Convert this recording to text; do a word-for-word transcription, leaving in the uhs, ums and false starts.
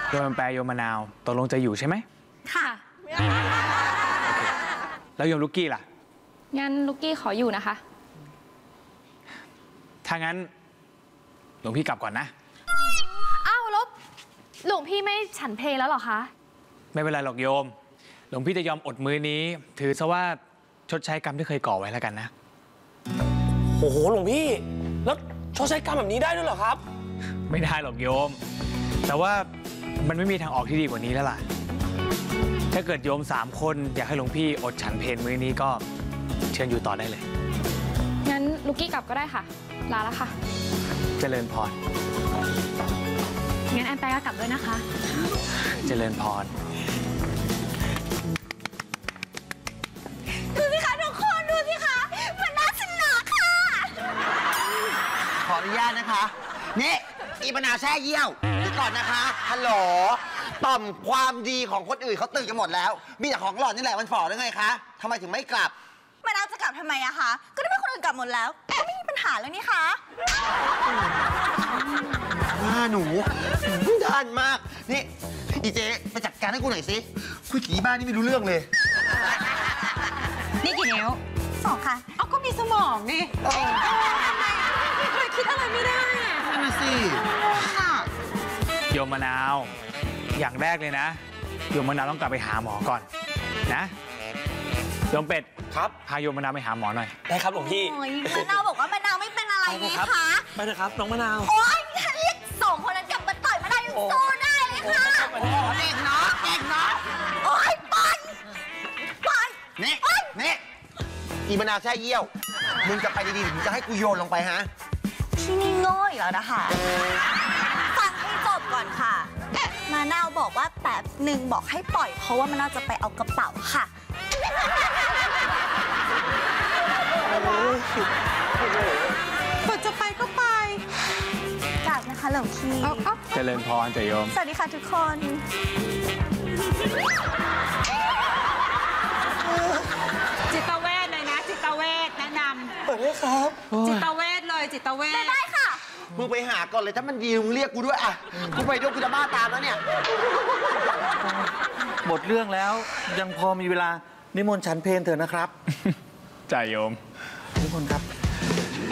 โยมแปรโยมมะนาวตกลงจะอยู่ใช่ไหมค่ะแล้วโยมลูกกี้ล่ะงั้นลูกกี้ขออยู่นะคะถ้างั้นหลวงพี่กลับก่อนนะอ้าวแล้วหลวงพี่ไม่ฉันเพลแล้วหรอคะไม่เป็นไรหรอกโยมหลวงพี่จะยอมอดมื้อนี้ถือซะว่าชดใช้กรรมที่เคยก่อไว้แล้วกันนะโอ้โหหลวงพี่แล้วชดใช้กรรมแบบนี้ได้ด้วยเหรอครับไม่ได้หรอกโยมแต่ว่ามันไม่มีทางออกที่ดีกว่านี้แล้วล่ะถ้าเกิดโยมสามคนอยากให้หลวงพี่อดฉันเพลมื้อนี้ก็เชิญอยู่ต่อได้เลยงั้นลูกกี้กลับก็ได้ค่ะลาแล้วค่ะเจริญพรงั้นแอนแปก็กลับด้วยนะคะเจริญพรดูสิคะทุกคนดูสิคะมันน่าชนะค่ะขออนุญาตนะคะนี่อีมะนาวแช่เยี่ยวเดี๋ยวก่อนนะคะฮัลโหลต่อมความดีของคนอื่นเขาตื่นกันหมดแล้วมีแต่ของหล่อนนี่แหละมันฝ่อได้ไงคะทำไมถึงไม่กลับมะนาวจะกลับทำไมอะคะก็ได้เป็นคนอื่นกลับหมดแล้วก็ไม่มีปัญหาแล้วนี่คะว่าหนูด้านมากนี่อีเจ๊ไปจัดการให้กูหน่อยสิคุยกี่บ้านนี่ไม่รู้เรื่องเลยนี่กี่นิ้วสองค่ะเอาก็มีสมองนี่ทำไมไม่เคยคิดอะไรไม่ได้อะนั่นน่ะสิโยมมะนาวอย่างแรกเลยนะโยมมะนาวต้องกลับไปหาหมอก่อนนะโยมเป็ดครับพาโยมมะนาวไปหาหมอหน่อยได้ครับหลวงพี่มะนาวบอกว่ามะนาวไม่เป็นอะไรไงคะไปเถอะครับน้องมะนาวโอ๊ยถ้าเรียกสองคนนั้นกลับมาต่อยมะนาวยังสู้ได้เลยค่ะเด็กเนาะเด็กเนาะโอ๊ยปล่อยปล่อยนี่นี่อีมะนาวแช่เยี่ยวมึงจะไปดีๆหรือจะให้กูโยนลงไปฮะที่นี่โง่อีกแล้วนะคะฟังให้จบก่อนค่ะมะนาวบอกว่าแป๊บหนึ่งบอกให้ปล่อยเพราะว่ามะนาวจะไปเอากระเป๋าค่ะกดจะไปก็ไปกลับนะคะหลวงพี่เจริญพรจ้ะโยมสวัสดีค่ะทุกคนจิตเวชเลยนะจิตเวชแนะนำเปิดเลยครับจิตเวชเลยจิตเวชได้ค่ะมึงไปหาก่อนเลยถ้ามันดีมึงเรียกกูด้วยอ่ะกูไปด้วยกูจะบ้าตามแล้วเนี่ยหมดเรื่องแล้วยังพอมีเวลานิมนต์ฉันเพลเถอะนะครับจ่ายโยมนิมนต์ครับ